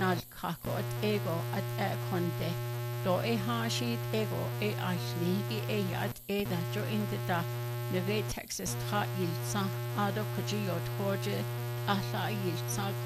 nal kako at ego at konde. Do hashit ego ashligi yat da jo da neve Texas tra ilsa ado kajio torje alla ilsa